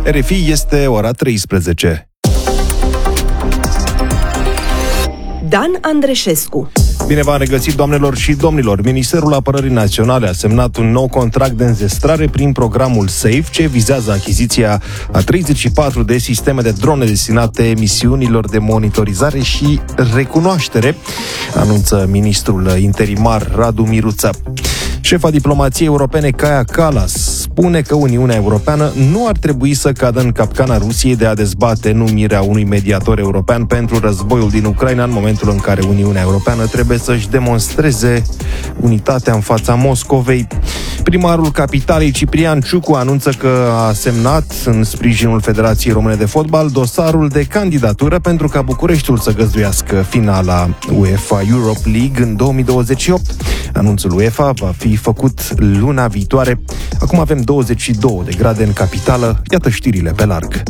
RFI, este ora 13. Dan Andreșescu. Bine v-am regăsit, doamnelor și domnilor! Ministerul Apărării Naționale a semnat un nou contract de înzestrare prin programul SAFE, ce vizează achiziția a 34 de sisteme de drone destinate misiunilor de monitorizare și recunoaștere, anunță ministrul interimar Radu Miruță. Șefa diplomației europene Kaja Kallas spune că Uniunea Europeană nu ar trebui să cadă în capcana Rusiei de a dezbate numirea unui mediator european pentru războiul din Ucraina în momentul în care Uniunea Europeană trebuie să-și demonstreze unitatea în fața Moscovei. Primarul capitalei, Ciprian Ciucu, anunță că a semnat în sprijinul Federației Române de Fotbal dosarul de candidatură pentru ca Bucureștiul să găzduiască finala UEFA Europe League în 2028. Anunțul UEFA va fi făcut luna viitoare. Acum avem 22 de grade în capitală. Iată știrile pe larg.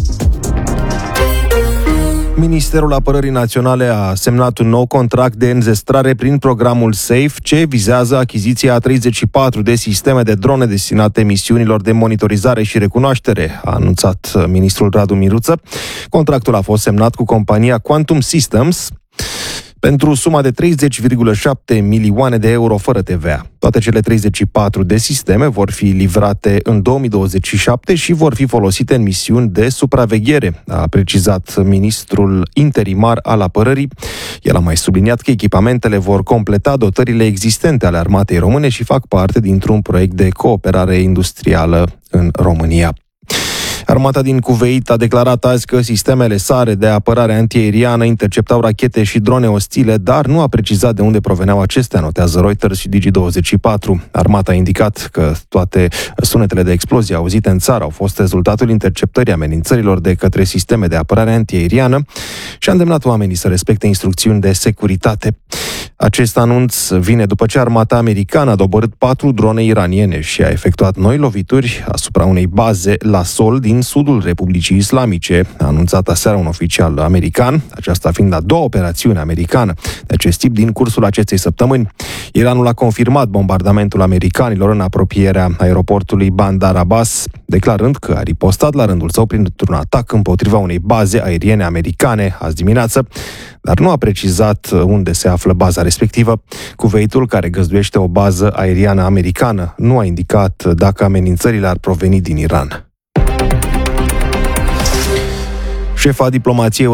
Ministerul Apărării Naționale a semnat un nou contract de înzestrare prin programul SAFE, ce vizează achiziția a 34 de sisteme de drone destinate misiunilor de monitorizare și recunoaștere, a anunțat ministrul Radu Miruță. Contractul a fost semnat cu compania Quantum Systems pentru suma de 30,7 milioane de euro fără TVA. Toate cele 34 de sisteme vor fi livrate în 2027 și vor fi folosite în misiuni de supraveghere, a precizat ministrul interimar al apărării. El a mai subliniat că echipamentele vor completa dotările existente ale armatei române și fac parte dintr-un proiect de cooperare industrială în România. Armata din Cuveit a declarat azi că sistemele sale de apărare antiaeriană interceptau rachete și drone ostile, dar nu a precizat de unde proveneau acestea, notează Reuters și Digi24. Armata a indicat că toate sunetele de explozie auzite în țară au fost rezultatul interceptării amenințărilor de către sisteme de apărare antiaeriană și a îndemnat oamenii să respecte instrucțiuni de securitate. Acest anunț vine după ce armata americană a doborât 4 drone iraniene și a efectuat noi lovituri asupra unei baze la sol din sudul Republicii Islamice, a anunțat aseară un oficial american, aceasta fiind a doua operațiune americană de acest tip din cursul acestei săptămâni. Iranul a confirmat bombardamentul americanilor în apropierea aeroportului Bandar Abbas, declarând că a ripostat la rândul său printr-un atac împotriva unei baze aeriene americane azi dimineață, dar nu a precizat unde se află baza respectivă. Cuveitul, care găzduiește o bază aeriană americană, nu a indicat dacă amenințările ar proveni din Iran. Șefa diplomației